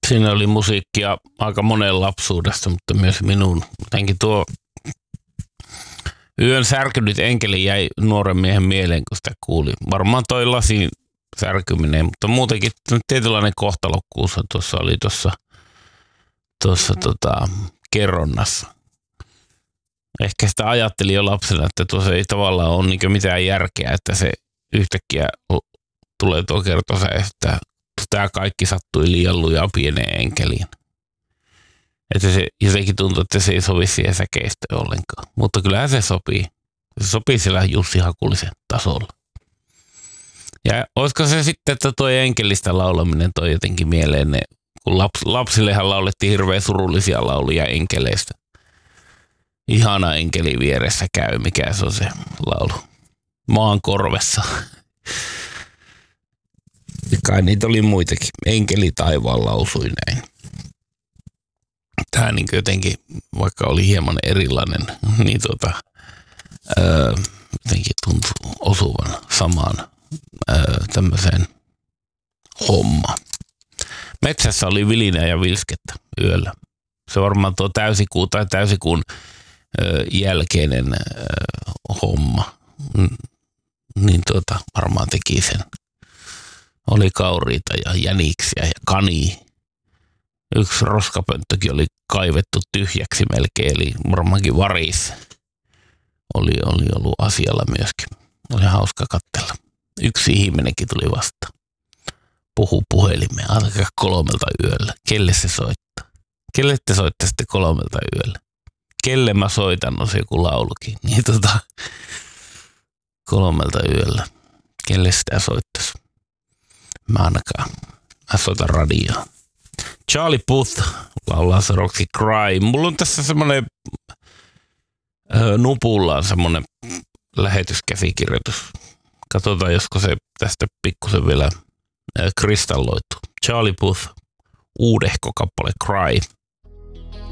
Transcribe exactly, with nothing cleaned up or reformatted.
Siinä oli musiikkia aika monen lapsuudesta, mutta myös minun. Jotenkin tuo Yön särkynyt enkeli jäi nuoren miehen mieleen, kun sitä kuuli. Varmaan toi lasin särkyminen, mutta muutenkin tietynlainen kohtalokkuus tuossa oli tuossa tuossa tota, kerronnassa. Ehkä sitä ajattelin jo lapsena, että tuossa ei tavallaan ole niin mitään järkeä, että se yhtäkkiä tulee tuo kertosa, että tämä kaikki sattui liian lujaa pieneen enkeliin. Että se jotenkin tuntuu, että se ei sovi siihen säkeistöön ollenkaan. Mutta kyllähän se sopii. Se sopii sillä Jussi Hakulisen tasolla. Ja olisiko se sitten, että tuo enkelistä laulaminen toi jotenkin mieleen ne, kun laps, lapsillehan laulettiin hirveän surullisia lauluja enkeleistä. Ihana enkeli vieressä käy, mikä se on se laulu. Maan korvessa. Ja kai niitä oli muitakin. Enkeli taivaan lausui näin. Tämä niin jotenkin, vaikka oli hieman erilainen, niin tuota, öö, jotenkin tuntuu osuvan samaan öö, tämmöiseen hommaan. Metsässä oli vilinää ja vilskettä yöllä. Se varmaan tuo täysikuu tai täysikuun öö, jälkeinen öö, homma, niin tuota, varmaan teki sen. Oli kauriita ja jäniksiä ja kania. Yksi roskapönttökin oli kaivettu tyhjäksi melkein, eli varmaankin varis oli, oli ollut asialla myöskin. Oli hauska katsella. Yksi ihminenkin tuli vastaan. Puhu puhelimeen, alkaa kolmelta yöllä. Kelle se soittaa? Kelle te soitte sitten kolmelta yöllä? Kelle mä soitan, on se joku laulukin. Niin tota, kolmelta yöllä. Kelle sitä soittaisi? Mä ainakaan. Mä soitan radioon. Charlie Puth laulaa se Roxy Cry. Mulla on tässä semmonen ö, nupullaan semmonen lähetyskäsikirjoitus. Katsotaan, josko se tästä pikkusen vielä ö, kristalloituu. Charlie Puth, uudehko kappale Cry.